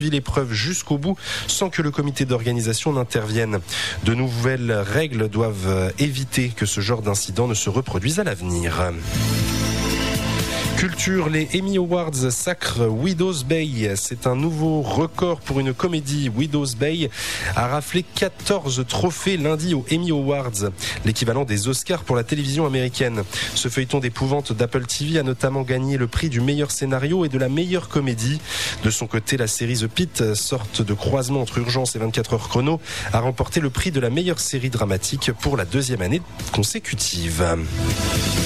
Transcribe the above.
subi l'épreuve jusqu'au bout sans que le comité d'organisation n'intervienne. De nouvelles règles doivent éviter que ce genre d'incident ne se reproduise à l'avenir. Culture, les Emmy Awards sacrent Widow's Bay. C'est un nouveau record pour une comédie. Widow's Bay a raflé 14 trophées lundi aux Emmy Awards, l'équivalent des Oscars pour la télévision américaine. Ce feuilleton d'épouvante d'Apple TV a notamment gagné le prix du meilleur scénario et de la meilleure comédie. De son côté, la série The Pitt, sorte de croisement entre Urgence et 24 heures chrono, a remporté le prix de la meilleure série dramatique pour la 2e année consécutive.